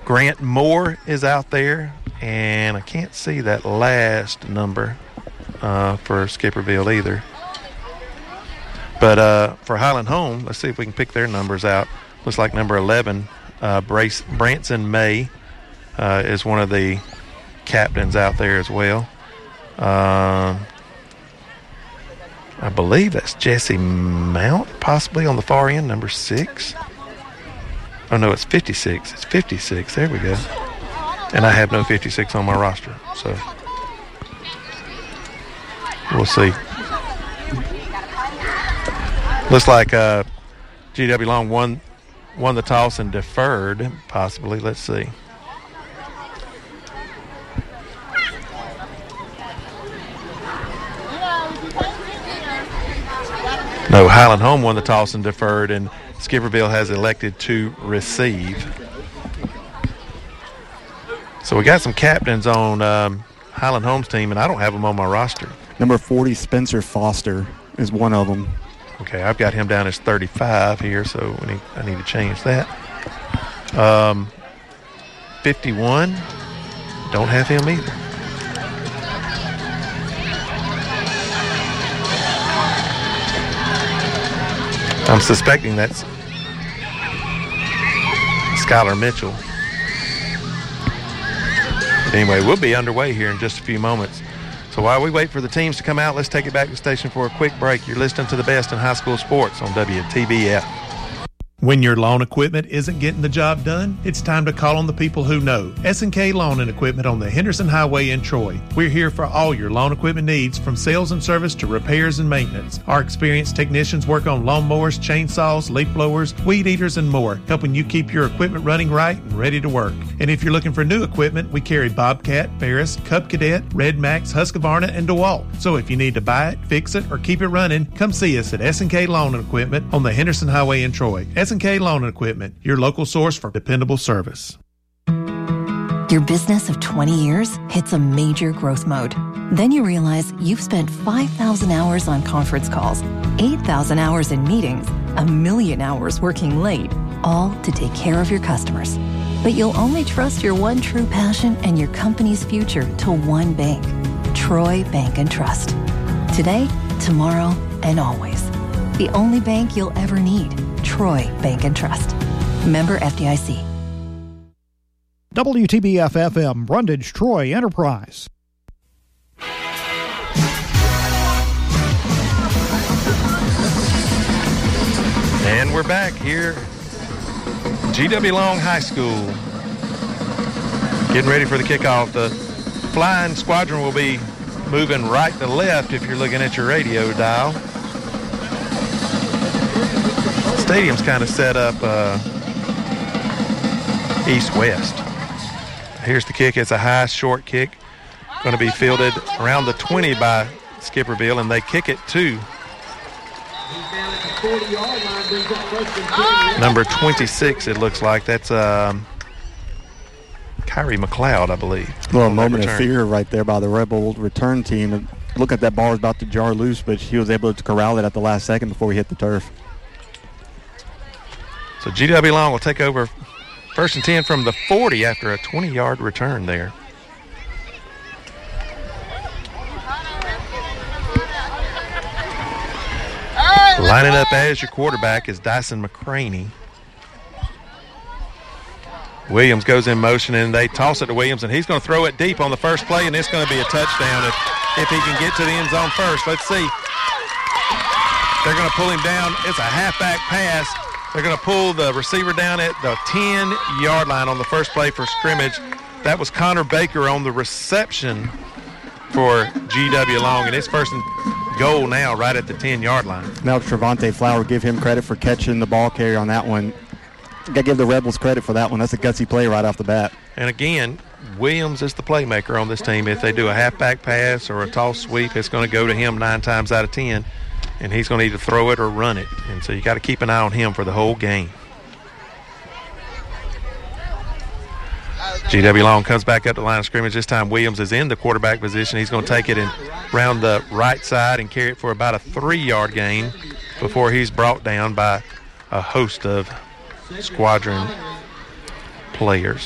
Grant Moore is out there, and I can't see that last number for Skipperville either. But for Highland Home, let's see if we can pick their numbers out. Looks like number 11, Branson May, is one of the captains out there as well. I believe that's Jesse Mount, possibly on the far end, number 6. Oh, no, it's 56. It's 56. There we go. And I have no 56 on my roster, so we'll see. Looks like GW Long won the toss and deferred, possibly. Let's see. No, Highland Home won the toss and deferred, and Skipperville has elected to receive. So we got some captains on Highland Home's team, and I don't have them on my roster. Number 40, Spencer Foster, is one of them. Okay, I've got him down as 35 here, so I need to change that. 51, don't have him either. I'm suspecting that's Skylar Mitchell. But anyway, we'll be underway here in just a few moments. So while we wait for the teams to come out, let's take it back to the station for a quick break. You're listening to the best in high school sports on WTBF. When your lawn equipment isn't getting the job done, it's time to call on the people who know. S&K Lawn and Equipment on the Henderson Highway in Troy. We're here for all your lawn equipment needs, from sales and service to repairs and maintenance. Our experienced technicians work on lawnmowers, chainsaws, leaf blowers, weed eaters, and more, helping you keep your equipment running right and ready to work. And if you're looking for new equipment, we carry Bobcat, Ferris, Cub Cadet, Red Max, Husqvarna, and DeWalt. So if you need to buy it, fix it, or keep it running, come see us at S&K Lawn and Equipment on the Henderson Highway in Troy. S&K Lawn and Equipment, your local source for dependable service. Your business of 20 years hits a major growth mode. Then you realize you've spent 5,000 hours on conference calls, 8,000 hours in meetings, 1,000,000 hours working late, all to take care of your customers. But you'll only trust your one true passion and your company's future to one bank, Troy Bank and Trust. Today, tomorrow, and always. The only bank you'll ever need. Troy Bank and Trust. Member FDIC. WTBF-FM, Brundage Troy Enterprise. And we're back here, GW Long High School. Getting ready for the kickoff. The flying squadron will be moving right to left if you're looking at your radio dial. Stadium's kind of set up east-west. Here's the kick. It's a high, short kick. Going to be fielded around the 20 by Skipperville, and they kick it to number 26, it looks like. That's Kyrie McLeod, I believe. Well, a moment of fear right there by the Rebel return team. Look at that ball was about to jar loose, but he was able to corral it at the last second before he hit the turf. So GW Long will take over first and 10 from the 40 after a 20-yard return there. Lining up as your quarterback is Dyson McCraney. Williams goes in motion, and they toss it to Williams, and he's going to throw it deep on the first play, and it's going to be a touchdown if he can get to the end zone first. Let's see. They're going to pull him down. It's a halfback pass. They're going to pull the receiver down at the 10-yard line on the first play for scrimmage. That was Connor Baker on the reception for GW Long, and it's first and goal now right at the 10-yard line. Now Trevante Flower, give him credit for catching the ball carrier on that one. Got to give the Rebels credit for that one. That's a gutsy play right off the bat. And again, Williams is the playmaker on this team. If they do a halfback pass or a toss sweep, it's going to go to him 9 times out of 10, and he's going to either throw it or run it. And so you got to keep an eye on him for the whole game. GW Long comes back up the line of scrimmage. This time Williams is in the quarterback position. He's going to take it in round the right side and carry it for about a 3-yard gain before he's brought down by a host of squadron players.